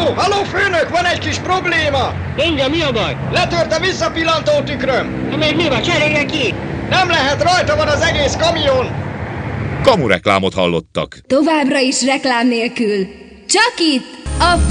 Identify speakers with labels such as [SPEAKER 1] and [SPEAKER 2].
[SPEAKER 1] Halló, főnök, van egy kis probléma!
[SPEAKER 2] Engem, mi a baj?
[SPEAKER 1] Letört a visszapillantó tükröm!
[SPEAKER 2] Na még mi van? Cseréljen ki!
[SPEAKER 1] Nem lehet, rajta van az egész kamion!
[SPEAKER 3] Kamureklámot hallottak.
[SPEAKER 4] Továbbra is reklám nélkül. Csak itt, a